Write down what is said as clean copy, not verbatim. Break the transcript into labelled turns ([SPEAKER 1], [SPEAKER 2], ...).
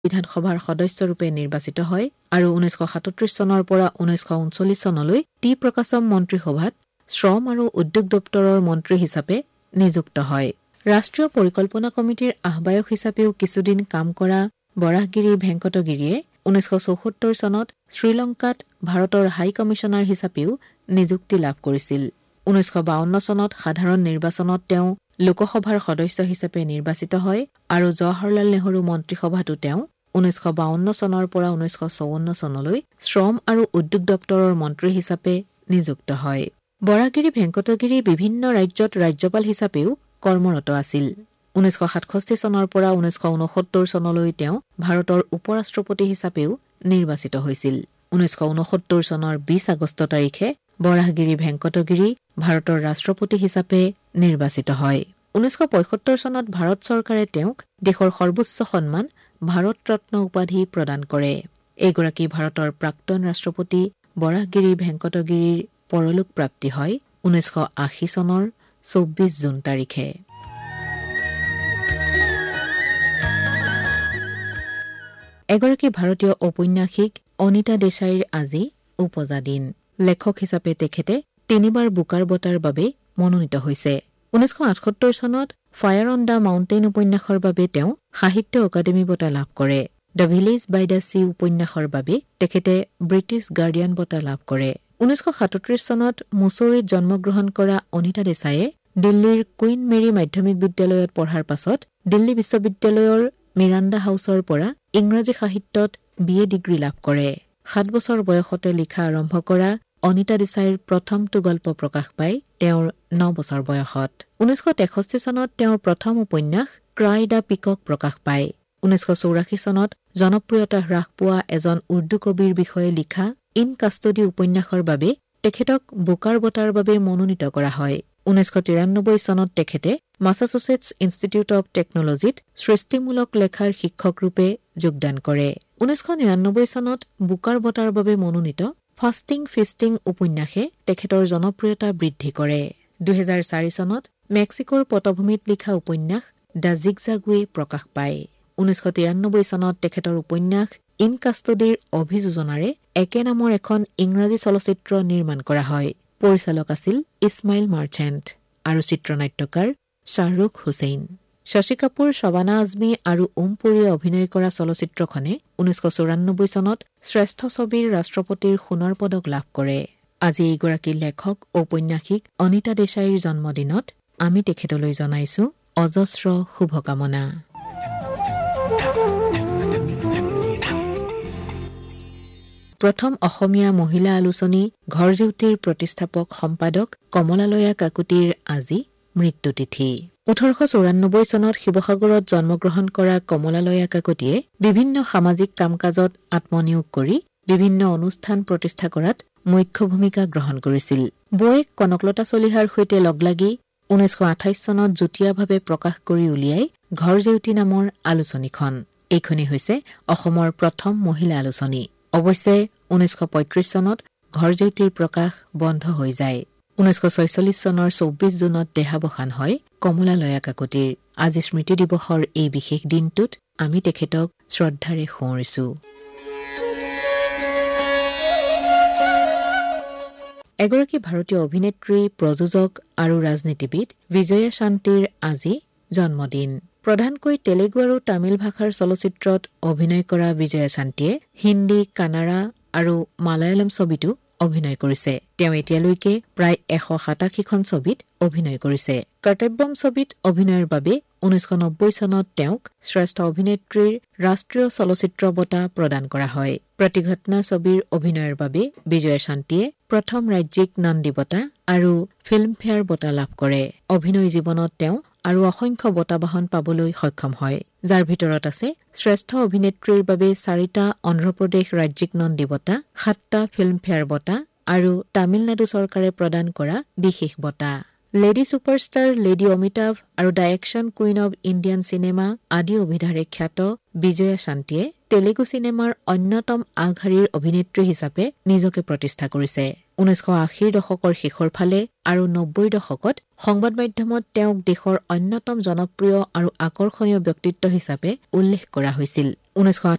[SPEAKER 1] বিধানসভাৰ সদস্যৰূপে নিৰ্বাচিত হয় আৰু 1937 চনৰ পৰা 1939 চনলৈ টি প্ৰকাশম মন্ত্ৰীসভাত শ্ৰম আৰু উদ্যোগ দপ্তৰৰ মন্ত্ৰী হিচাপে নিযুক্ত হয়। ৰাষ্ট্ৰীয় পৰিকল্পনা কমিটিৰ আহ্বায়ক হিচাপেও কিছুদিন কাম কৰা বৰাহগিৰি ভেংকটগিৰিয়ে 1974 চনত শ্ৰীলংকাত ভাৰতৰ হাই কমিছনাৰ হিচাপেও নিযুক্তি লাভ কৰিছিল। 1952 চনত সাধাৰণ নিৰ্বাচনত তেওঁ লোকসভাৰ সদস্য হিচাপে নিৰ্বাচিত হয় আৰু জৱাহৰলাল নেহৰু মন্ত্ৰীসভাতো তেওঁ 1952 চনৰ পৰা 1954 চনলৈ শ্ৰম আৰু উদ্যোগ দপ্তৰৰ মন্ত্ৰী হিচাপে নিযুক্ত হয়। বৰাহগিৰি ভেংকটগিৰি বিভিন্ন ৰাজ্যত ৰাজ্যপাল হিচাপেও কৰ্মৰত আছিল। 1967 চনৰ পৰা 1969 চনলৈ তেওঁ ভাৰতৰ উপৰাষ্ট্ৰপতি হিচাপেও নিৰ্বাচিত হৈছিল। 1969 চনৰ 20 আগষ্ট তাৰিখে বৰাহগিৰি ভেংকটগিৰি ভাৰতৰ ৰাষ্ট্ৰপতি হিচাপে নিৰ্বাচিত হয়। 1975 চনত ভাৰত চৰকাৰে তেওঁক দেশৰ সৰ্বোচ্চ সন্মান ভাৰত ৰত্ন উপাধি প্ৰদান কৰে। এইগৰাকী ভাৰতৰ প্ৰাক্তন ৰাষ্ট্ৰপতি বৰাহগিৰি ভেংকটগিৰিৰ পৰলোক প্ৰাপ্তি হয় 1980 চনৰ 24 জুন তাৰিখে। এগৰাকী ভাৰতীয় ঔপন্যাসিক অনিতা দেশাইৰ আজি উপজা দিন। লেখক হিচাপে তেখেতে 3বাৰ বুকাৰ বঁটাৰ বাবে মনোনীত হৈছে। 1978 চনত ফায়াৰ অন দ্য মাউণ্টেইন উপন্যাসৰ বাবে তেওঁ সাহিত্য অকাডেমী বঁটা লাভ কৰে। The village by the C উপন্যাসৰ বাবে তেখেতে ব্ৰিটিছ গাৰ্ডিয়ান বঁটা লাভ কৰে। 1937 চনত মুছৌৰীত জন্মগ্ৰহণ কৰা অনিতা দেশাইয়ে দিল্লীৰ কুইন মেৰী মাধ্যমিক বিদ্যালয়ত পঢ়াৰ পাছত দিল্লী বিশ্ববিদ্যালয়ৰ মিৰাণ্ডা হাউছৰ পৰা ইংৰাজী সাহিত্যত BA ডিগ্ৰী লাভ কৰে। 7 বছৰ বয়সতে লিখা আৰম্ভ কৰা অনিতা দেশাইৰ প্ৰথমটো গল্প প্ৰকাশ পায় তেওঁৰ 9 বছৰ বয়সত। 1963 চনত তেওঁৰ প্ৰথম উপন্যাস ক্ৰাই দ্য পিকক প্ৰকাশ পায়। 1984 চনত জনপ্ৰিয়তা হ্ৰাস পোৱা এজন উৰ্দু কবিৰ বিষয়ে লিখা ইন কাষ্টডি উপন্যাসৰ বাবে তেখেতক বুকাৰ বঁটাৰ বাবে মনোনীত কৰা হয়। 1993 চনত তেখেতে মাছাচুচেটছ ইনষ্টিটিউট অৱ টেকনলজিত সৃষ্টিমূলক লেখাৰ শিক্ষক ৰূপে যোগদান কৰে। 1999 চনত বুকাৰ বঁটাৰ বাবে মনোনীত ফাষ্টিং ফিষ্টিং উপন্যাসে তেখেতৰ জনপ্ৰিয়তা বৃদ্ধি কৰে। 2004 চনত মেক্সিকোৰ পটভূমিত লিখা উপন্যাস দ্য জিগজাগৱে প্ৰকাশ পায়। 1993 চনত তেখেতৰ উপন্যাস ইন কাষ্টডিৰ অভিযোজনাৰে একে নামৰ এখন ইংৰাজী চলচ্চিত্ৰ নিৰ্মাণ কৰা হয়। পৰিচালক আছিল ইছমাইল মাৰ্চেণ্ট আৰু চিত্ৰনাট্যকাৰ শ্বাহৰুখ হুছেইন। শশী কাপুৰ, শবানা আজমী আৰু পুৰীয়ে অভিনয় কৰা চলচ্চিত্ৰখনে 1994 চনত শ্ৰেষ্ঠ ছবিৰ ৰাষ্ট্ৰপতিৰ সোণৰ পদক লাভ কৰে। আজি এইগৰাকী লেখক ঔপন্যাসিক অনিতা দেশাইৰ জন্মদিনত আমি তেখেতলৈ জনাইছো অজস্ৰ শুভকামনা। প্ৰথম অসমীয়া মহিলা আলোচনী ঘৰ জেউতিৰ প্ৰতিষ্ঠাপক সম্পাদক কমলালয়া কাকতিৰ আজি মৃত্যুতিথি। 1894 চনত শিৱসাগৰত জন্মগ্ৰহণ কৰা কমলালয়া কাকতিয়ে বিভিন্ন সামাজিক কাম কাজত আত্মনিয়োগ কৰি বিভিন্ন অনুষ্ঠান প্ৰতিষ্ঠা কৰাত মুখ্য ভূমিকা গ্ৰহণ কৰিছিল। বৌয়েক কনকলতা চলিহাৰ সৈতে লগলাগি 1928 চনত যুটীয়াভাৱে প্ৰকাশ কৰি উলিয়াই ঘৰ জেউতি নামৰ আলোচনীখন। এইখনেই হৈছে অসমৰ প্ৰথম মহিলা আলোচনী। অৱশ্যে 1935 চনত ঘৰ জেউতিৰ প্ৰকাশ বন্ধ হৈ যায়। 1946 চনৰ 24 জুনত দেহাৱসান হয় কমলালয়া কাকতিৰ। আজি স্মৃতি দিৱসৰ এই বিশেষ দিনটোত আমি তেখেতক শ্ৰদ্ধাৰে সোঁৱৰিছো। এগৰাকী ভাৰতীয় অভিনেত্ৰী, প্ৰযোজক আৰু ৰাজনীতিবিদ বিজয়া শান্তিৰ আজি জন্মদিন। প্ৰধানকৈ তেলেগু আৰু তামিল ভাষাৰ চলচ্চিত্ৰত অভিনয় কৰা বিজয়া শান্তিয়ে হিন্দী, কানাড়া আৰু মালায়ালম ছবিতো অভিনয় কৰিছে। তেওঁ এতিয়ালৈকে প্ৰায় 187খন ছবিত অভিনয় কৰিছে। কৰ্তব্যম ছবিত অভিনয়ৰ বাবে 1990 চনত তেওঁক শ্ৰেষ্ঠ অভিনেত্ৰীৰ ৰাষ্ট্ৰীয় চলচ্চিত্ৰ বঁটা প্ৰদান কৰা হয়। প্ৰতিঘটনা ছবিৰ অভিনয়ৰ বাবে বিজয়া শান্তিয়ে প্ৰথম ৰাজ্যিক নন্দী বঁটা আৰু ফিল্মফেয়াৰ বঁটা লাভ কৰে। অভিনয় জীৱনত তেওঁ আৰু অসংখ্য বঁটা বাহন পাবলৈ সক্ষম হয়, যাৰ ভিতৰত আছে শ্ৰেষ্ঠ অভিনেত্ৰীৰ বাবে 4টা অন্ধ্ৰপ্ৰদেশ ৰাজ্যিক নন্দী বঁটা, 7টা ফিল্মফেয়াৰ বঁটা আৰু তামিলনাডু চৰকাৰে প্ৰদান কৰা বিশেষ বঁটা। লেডী ছুপাৰষ্টাৰ, লেডী অমিতাভ আৰু the action queen of Indian cinema আদি অভিধাৰে খ্যাত বিজয়া শান্তিয়ে তেলেগু চিনেমাৰ অন্যতম আগশাৰীৰ অভিনেত্ৰী হিচাপে নিজকে প্ৰতিষ্ঠা কৰিছে। 1980ৰ দশকৰ শেষৰ ফালে আৰু 90ৰ দশকত সংবাদ মাধ্যমত তেওঁক দেশৰ অন্যতম জনপ্ৰিয় আৰু আকৰ্ষণীয় ব্যক্তিত্ব হিচাপে উল্লেখ কৰা হৈছিল।